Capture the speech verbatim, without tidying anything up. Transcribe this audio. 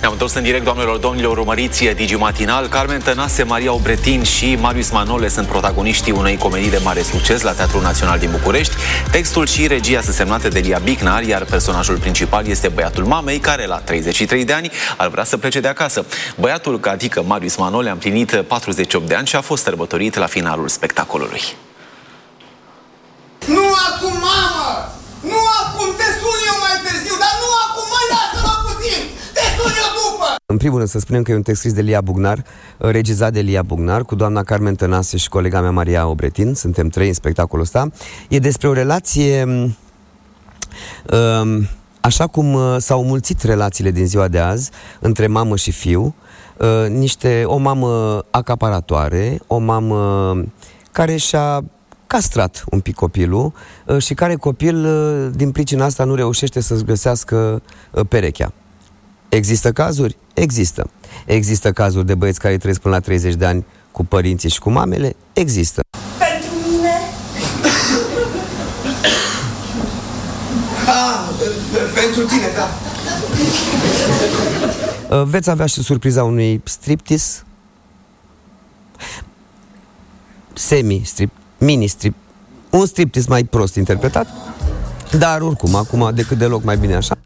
Ne-am întors în direct, doamnelor, domnilor, urmăriți Digi Matinal. Carmen Tănase, Maria Obretin și Marius Manole sunt protagoniștii unei comedii de mare succes la Teatrul Național din București. Textul și regia sunt semnate de Lia Bicnar, iar personajul principal este băiatul mamei, care la treizeci și trei de ani ar vrea să plece de acasă. Băiatul, adică Marius Manole, a împlinit patruzeci și opt de ani și a fost sărbătorit la finalul spectacolului. Nu acum, mamă! Nu acum, te sun eu mai târziu, dar nu acum, mai lasă-mă puțin! Te sun eu după! În primul rând să spunem că e un text scris de Lia Bugnar, regizat de Lia Bugnar, cu doamna Carmen Tănase și colega mea Maria Obretin. Suntem trei în spectacolul ăsta. E despre o relație, um, așa cum s-au mulțit relațiile din ziua de azi între mamă și fiu, uh, niște, o mamă acaparatoare, o mamă care și-a castrat un pic copilul și care copil, din pricina asta, nu reușește să-și găsească perechea. Există cazuri? Există. Există cazuri de băieți care trăiesc până la treizeci de ani cu părinții și cu mamele? Există. Pentru mine? Ah, pentru tine, da. Veți avea și surpriza unui striptease, semi-strip, mini-strip, un striptease mai prost interpretat, dar oricum, acum decât deloc mai bine așa.